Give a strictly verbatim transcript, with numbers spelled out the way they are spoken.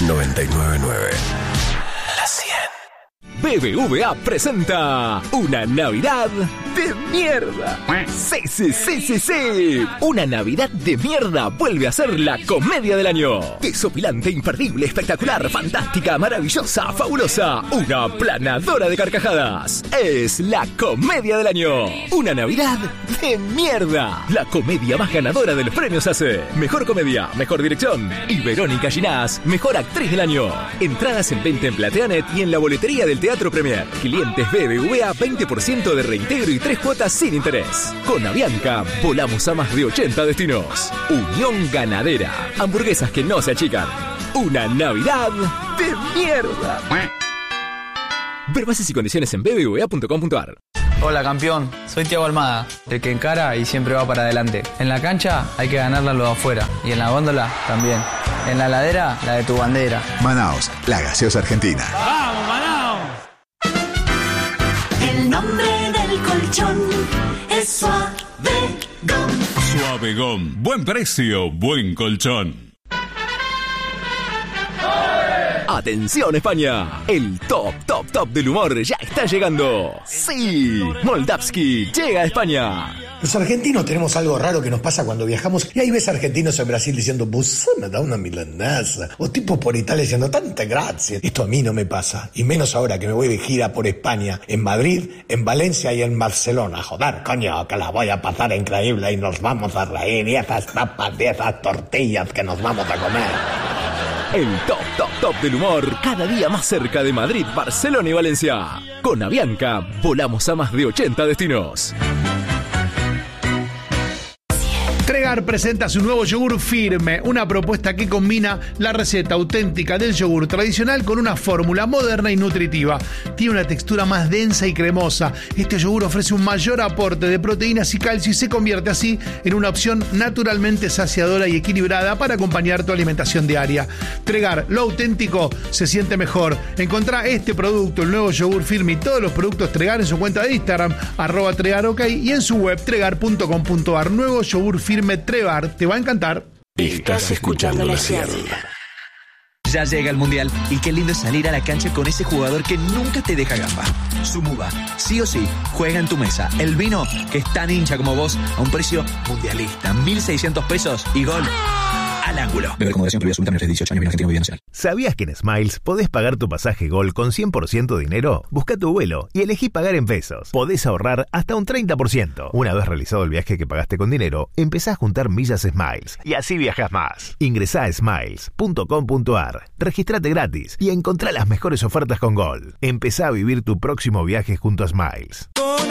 noventa y nueve punto nueve. La cien. B B V A presenta una Navidad de mierda. Sí, sí, sí, sí, sí. Una Navidad de mierda vuelve a ser la comedia del año. Desopilante, imperdible, espectacular, fantástica, maravillosa, fabulosa. Una planadora de carcajadas. Es la comedia del año. Una Navidad de mierda. La comedia más ganadora de los premios A C E. Mejor comedia, mejor dirección. Y Verónica Ginás, mejor actriz del año. Entradas en venta en Plateanet y en la boletería del Teatro Premier. Clientes B B V A, veinte por ciento de reintegro y tres cuotas sin interés. Con Avianca, volamos a más de ochenta destinos. Unión Ganadera. Hamburguesas que no se achican. Una Navidad de mierda. Ver bases y condiciones en b b v a punto com punto a r. Hola campeón, soy Thiago Almada, el que encara y siempre va para adelante. En la cancha hay que ganarla lo de afuera y en la góndola también. En la ladera, la de tu bandera. Manaos, la gaseosa argentina. ¡Vamos, Manaos! El nombre del colchón es Suavegón. Suavegón, buen precio, buen colchón. Atención España, el top, top, top del humor ya está llegando. Sí, Moldavsky llega a España. Los argentinos tenemos algo raro que nos pasa cuando viajamos y ahí ves argentinos en Brasil diciendo "Vos me da una milanesa", o tipos por Italia diciendo "tanta gracia". Esto a mí no me pasa, y menos ahora que me voy de gira por España, en Madrid, en Valencia y en Barcelona. Joder, coño, que la voy a pasar increíble y nos vamos a reír, y esas tapas y esas tortillas que nos vamos a comer. El top, top, top del humor, cada día más cerca de Madrid, Barcelona y Valencia. Con Avianca, volamos a más de ochenta destinos. Tregar presenta su nuevo yogur firme, una propuesta que combina la receta auténtica del yogur tradicional con una fórmula moderna y nutritiva. Tiene una textura más densa y cremosa. Este yogur ofrece un mayor aporte de proteínas y calcio y se convierte así en una opción naturalmente saciadora y equilibrada para acompañar tu alimentación diaria. Tregar, lo auténtico se siente mejor. Encontrá este producto, el nuevo yogur firme y todos los productos Tregar en su cuenta de Instagram, arroba Tregar OK, y en su web tregar punto com punto a r. Nuevo yogur firme Tregar, te va a encantar. Estás escuchando La cien. Ya llega el Mundial y qué lindo es salir a la cancha con ese jugador que nunca te deja gamba. Sumuba, sí o sí, juega en tu mesa. El vino que es tan hincha como vos a un precio mundialista. mil seiscientos pesos y gol al ángulo. Beber con moderación, prohibida absoluta, menores de dieciocho años, bien Argentina, Movida Nacional. ¿Sabías que en Smiles podés pagar tu pasaje Gol con cien por ciento de dinero? Busca tu vuelo y elegí pagar en pesos. Podés ahorrar hasta un treinta por ciento. Una vez realizado el viaje que pagaste con dinero, empezá a juntar millas Smiles y así viajas más. Ingresá a smiles punto com punto a r, registrate gratis y encontrá las mejores ofertas con Gol. Empezá a vivir tu próximo viaje junto a Smiles.